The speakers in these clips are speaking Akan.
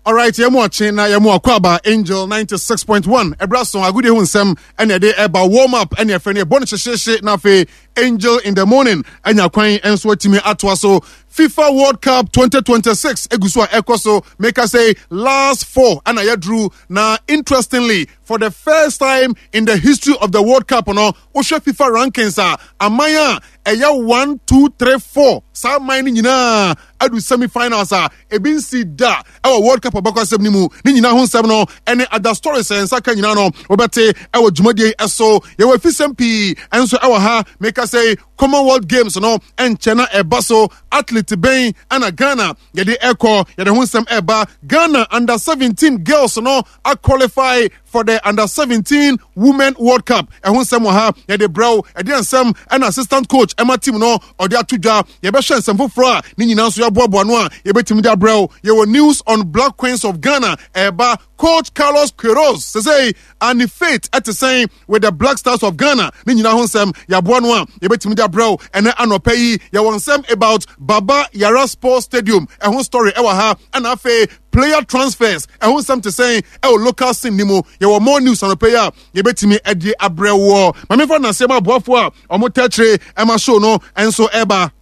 All right, you're watching Kwaba Angel 96.1. Ebrason, a good hunsem, and a day about warm up, and your friend, bonus shit, nafe Angel in the morning, and your queen, and so to me atwaso. FIFA World Cup 2026 Egusua Ekoso make us say last four and I drew now interestingly for the first time in the history of the World Cup Osha FIFA rankings amaya eya 1 2 3 4 sa mining nyina adu semi-finals ebin si da our World Cup abakwa sem nimu ni nyina ho nsem no ene other stories ensaka nyina no obete ewo dwumadie eso ye wa fisem pi enso ewo ha make us say Commonwealth Games and China ebaso athlete Ben and Ghana yede eko yede ho nsem eba Ghana under 17 girls are qualify for the under 17 women World Cup ho nsem ha yede bro yede nsem an assistant coach Emma team ode atudwa ye be hwe nsem foforo ni nyina so yaboabo no ye betim da bro ye wo news on Black Queens of Ghana eba Coach Carlos Queiroz say and faith at the same with the Black Stars of Ghana ni nyina ho nsem yaboa no ye betim da bro and anopai ye won nsem about Baba Yara Sports Stadium a whole story ewa ha and afe player transfers a whole something saying local scene nimo ye were more news on player ye betimi edi abrewo mame fa na sema boafo a omo techre ema show no enso eba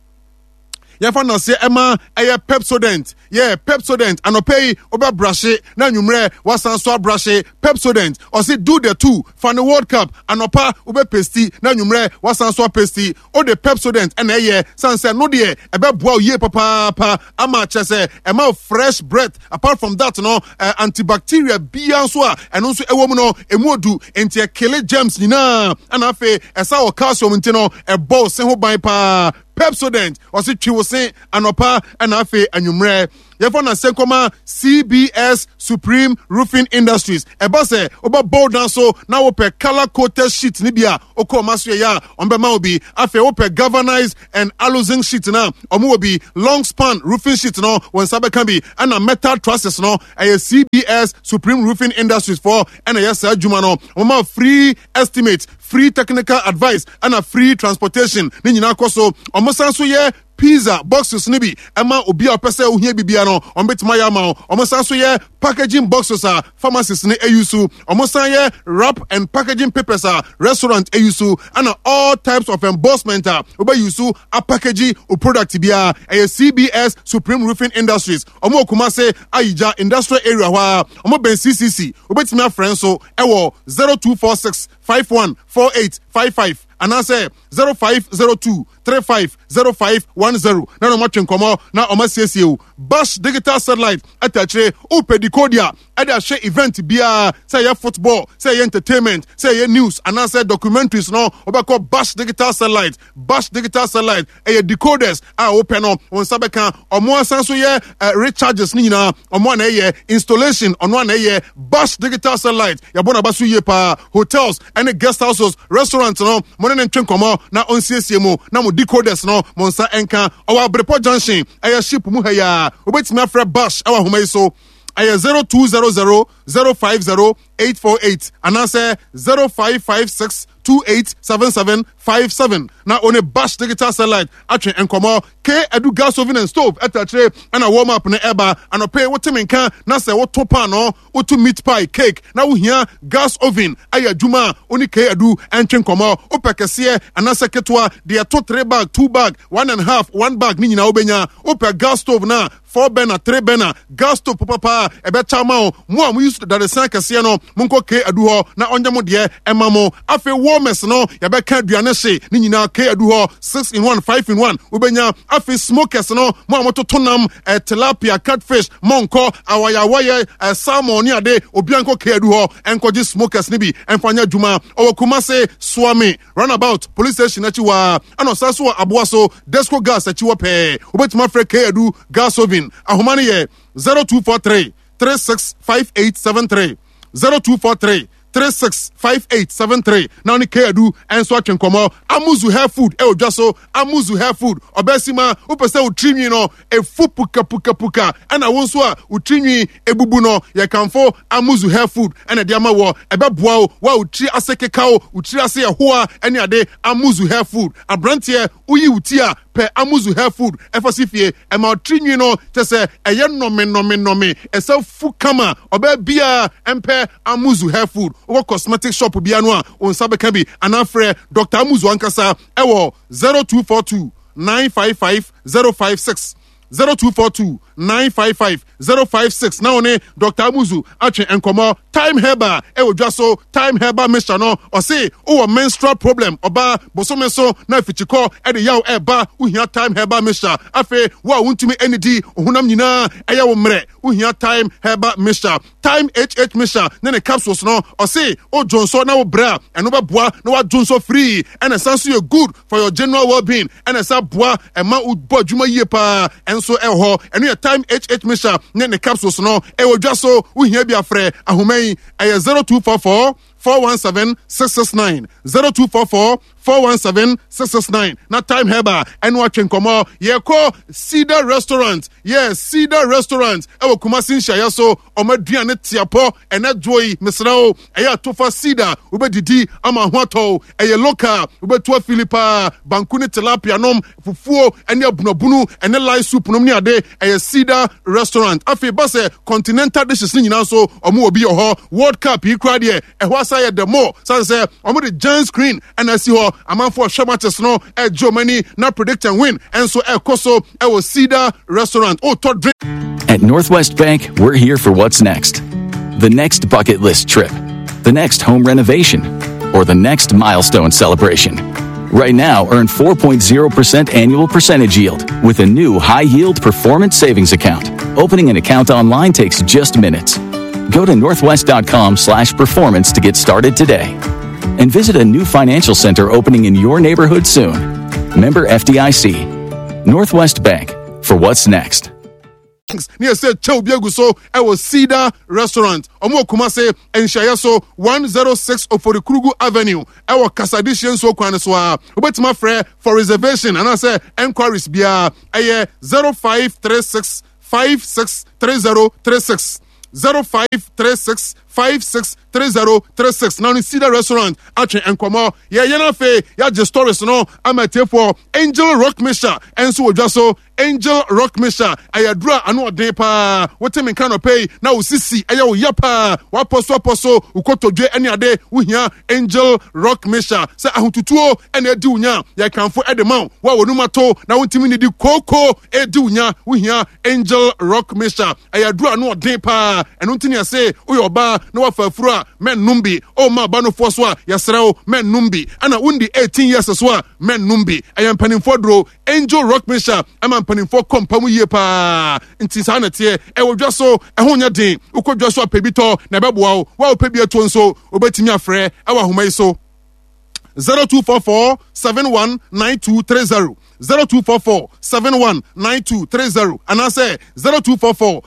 ye fa na se ema eye Pepsodent anopay oba brashe na nwumre wasan so brashe Pepsodent or say do the two for the World Cup anopa oba pesti na nwumre wasan so pesti o the Pepsodent and eye sanse no de ebe boa ye papa ama chese ema fresh breath apart from that antibacterial bia so a eno so ewo mu no emuodu enti kill germs nyina ana afi esa o calcium ntino e ball se ho ban pa Pepsodent or say twi wo se anopa and afi anwumre yefo na senkoma CBS Supreme Roofing Industries eba se oba bold down so na wo pe color coated sheet ni bia okoma so ya onbema obi afi wo pe galvanized and aluzinc sheet na omo obi long span roofing sheet no won sabe can be and a metal trusses no CBS Supreme Roofing Industries for and yes adwuma no omo free estimate free technical advice and a free transportation ni nyina koso omo sanso ye pizza boxes nibi ema obi a pese ohia bibia no ombetima ya ma omosan ye packaging boxes pharmacies ne ayusu omosan ye wrap and packaging papers restaurant ayusu and all types of embossment oba yusu a package o product bia CBS Supreme Roofing Industries omo kumase ayija industrial area wa omo ben CCC obetima friend so ewo 0246 514855 and I say 0502 350510 na no matchen komo na o masiesie Bash Digital Satellite atachre o pedicodia ada share event bia say ya football say ya entertainment say ya news and I say documentaries no obako Bash Digital Satellite e decoders open on sabeka omo asanso ye recharges ni nyina omo na ye installation ono na ye Bash Digital Satellite ya bona basu ye pa hotels and guest houses restaurants no mo na ntwen komo na onsiesie mu na mo decoders no monsa enka our Brepo Junction aya ship mu ha ya obetimi afre Bash awa homa iso aya 0200 050 848 and I say 0556 287757 na one Bash Digital Satellite atwe enkomo K Edu gas oven and stove atatre and a warm up na eba and pay wotemenka na se woto pan no woto meat pie cake na wo hia gas oven aya djuma oni K Edu entwe enkomo opekese anase ketwa de to 3 bag 2 bag 1.5 1 bag ni nyina obenya ope gas stove na 4 burner 3 burner gas stove papa ebe chama mo am use that the san kase no monko K Edu ho na onyamo de emamo afi warmers no ya be ka aduane hye ni nyina K Edu ho 6 in 1 5 in 1 obenya afi smokers no mo amototo nam tilapia catfish monko awaya salmon ni ade obianko K Edu ho enkoji smokers ni bi enfanya djuma owakumase swami runabout police station achi wa ano saso aboaso desco gas achi wa pe obetima fre K Edu gas oven ahomane ye 0243 365873 0243 365873 now ni K Edu enso atwenkomo amuzu hair food odwaso amuzu hair food obesima upese utrinwi no efu puka ana wonso a utrinwi ebubu no ye kanfo amuzu hair food ena de ama wo ebeboa wa utri aseke kawo utri ase ye hoa ene ade amuzu hair food abrantie uyi uti a pe amuzu hair food efosifie e ma trinwi no te se eye nome esa fu kama oba bia empe amuzu hair food o cosmetic shop bia no a on sabe kan bi anafre Dr. Amuzu ankasa ewo 0242 955 056 0242 955 056 now ne Dr. Amuzu atwe enkomo time herba ewo dwaso time herba mixture no o say o menstrual problem oba bosome so na fichiko e de yaw eba uhia time herba mixture afe wo wuntumi enidi ohunam nyina eya wo mre uhia time herba mixture time HH mixture ne capsules no o say o jonso na wo bra eno be boa na wa jonso free and esanso you good for your general well-being and esa boa e ma bo adwuma yie pa enso eho eno your time HH mixture ne capsules no e wo dwaso uhia bi afre ahomai 0244 417 669 0244 417 669 na time herba eno atwen komo ye ko Cedar Restaurant yes Cedar Restaurant e wo Kumasi nhya so omaduane tiapo ena joy misrao eya tofa Cedar ubedidi ama hoto eye local ubetua Philippa bankuni tilapia nom fufuo ene abunabunu ene live soup nom ni ade eye Cedar Restaurant afi base continental dishes ni nyina so omo obi ho World Cup yi kra de say the more so say omo the giant screen and I see ho amanfo hwemates no e Germany na predict and win and so e koso e wo Cedar Restaurant oh to drink. At Northwest Bank, we're here for what's next. The next bucket list trip, the next home renovation, or the next milestone celebration. Right now, earn 4.0% annual percentage yield with a new high-yield performance savings account. Opening an account online takes just minutes. Go to northwest.com/performance to get started today. And visit a new financial center opening in your neighborhood soon. Member FDIC. Northwest Bank, for what's next. Near said Chow Biagu so I was Cedar Restaurant. Omo Kumase Enshaya so 106 Oforikrugu Avenue. Our Casadician so Kwaneswa. Ubet my friend for reservation and I say enquiries bia 0536 563036 0536 563036 now in Cedar Restaurant actually enkomo ya yana fe ya just stories no amate for Angel Rock Mixture and so just so Angel Rock Mixture ayadra anu odin pa wote men kan pay na usisi aya wo yapa wa poso ukotodwe ene ade uhia Angel Rock Mixture say ahututuo ene edi unya ya kanfo edema wa wonumato na wontimi ni di koko edi unya uhia Angel Rock Mixture ayadra anu odin pa eno ntini ase uyoba na wafafura men numbi o ma bano foso a yasrao men numbi ana undi 18 years so a men numbi ayam panimfo dro Angel Rock Mixture ama panimfo kompamu ye pa nti sa na tie e wodwa so e ho nya den ukodwa so apebito na beboa wo wa opebi eto nso obetimi afre e wa homai so 0244 719230 0244 719230 and I say 0244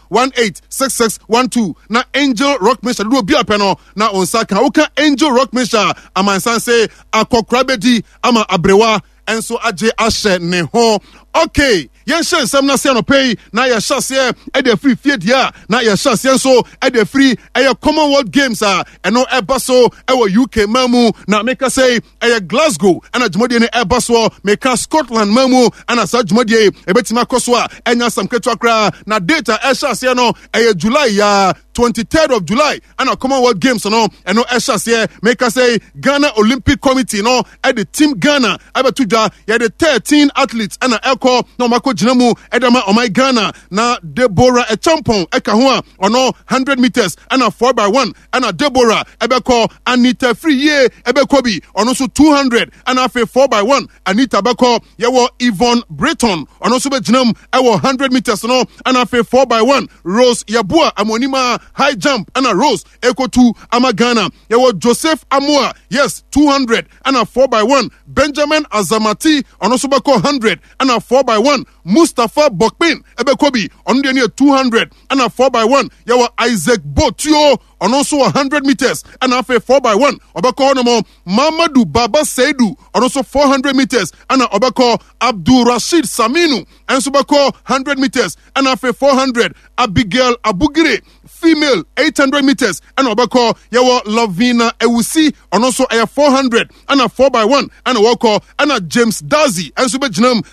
186612 na Angel Rock Mixture do bi apeno na onsaka uka Angel Rock Mixture amansan say akokrabedi ama abrewa enso aje ahye ne ho okay yen shen sam na se no pay na ya shase e de free fie dia na ya shase so e de free e Commonwealth Games eno eba so e wo UK mamu na make say e Glasgow ana jumodie ne eba so make Scotland mamu ana sa jumodie e betima koso a enya sam ketu akra na data e shase no e July ya 23rd of July and Commonwealth Games no eno shase make say Ghana Olympic Committee no e the team Ghana abetuja ya the 13 athletes ana eko no mako jinamu edama omai Ghana na Deborah Echampon eka ho a ono 100 meters ana 4x1 ana Deborah ebeko Anita Friye ebeko bi ono so 200 ana fe 4x1 Anita beko yewo Yvonne Breton ono so be jinam ewo 100 meters no ana fe 4x1 Rose Yabua amonima high jump ana Rose eko 2 ama Ghana yewo Joseph Amoa yes 200 ana 4x1 Benjamin Azamati ono so beko 100 ana 4x1 Mustafa Bokpin ebekobi ono de 200 ana 4x1 yawa Isaac Botio ono so 100 meters ana fe 4x1 obeko no mo Mamadou Baba Seidu ono so 400 meters ana obeko Abdul Rashid Saminu enso beko 100 meters ana fe 400 Abigail Abugire female 800 meters ana obeko yawa Lavina Ewusi ono so 400 ana 4x1 ana woko ana James Dazi enso be jinam for 200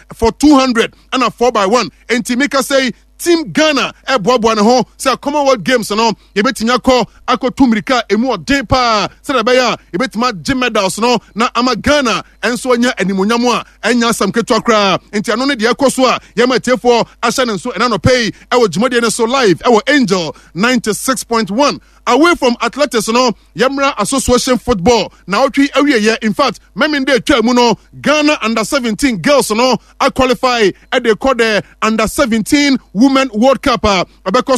200 and a 4x1 and Timika say Team Ghana boaboa ne ho say Commonwealth Games no yebetinya akọ tumirika emu odin pa say na beya yebetima gym medals no na ama Ghana enso anya animonyam a anya sam keto akra enti ano ne de ekoso a yema tefo ahye ne so enano pay ewo jimode ne so live ewo Angel 96.1 away from athletics no Yemra Association Football na otwi awieye in fact meminde twa mu no Ghana under 17 girls no a qualify e dey call the under 17 Women World Cup because